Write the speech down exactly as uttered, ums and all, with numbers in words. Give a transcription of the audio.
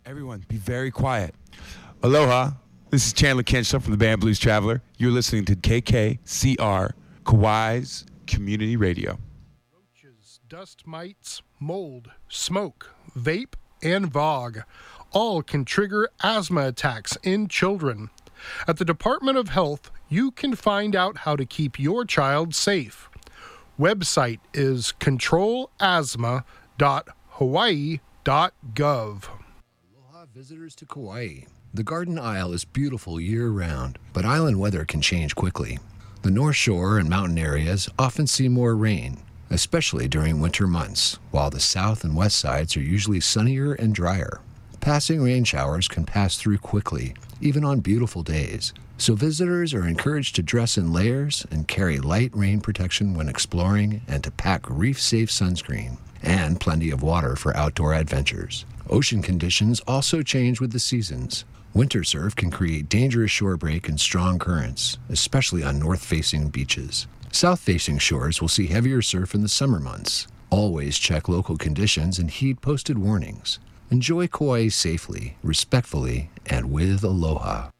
Everyone, be very quiet. Aloha. This is Chandler Kenshaw from the band Blues Traveler. You're listening to K K C R, Kauai's Community Radio. Roaches, dust mites, mold, smoke, vape, and V O G all can trigger asthma attacks in children. At the Department of Health, you can find out how to keep your child safe. Website is control asthma dot hawaii dot gov. Aloha visitors to Kauai. The Garden Isle is beautiful year-round, but island weather can change quickly. The North Shore and mountain areas often see more rain, especially during winter months, while the south and west sides are usually sunnier and drier. Passing rain showers can pass through quickly, even on beautiful days, so visitors are encouraged to dress in layers and carry light rain protection when exploring and to pack reef-safe sunscreen and plenty of water for outdoor adventures. Ocean conditions also change with the seasons. Winter surf can create dangerous shore break and strong currents, especially on north-facing beaches. South-facing shores will see heavier surf in the summer months. Always check local conditions and heed posted warnings. Enjoy Kauai safely, respectfully, and with aloha.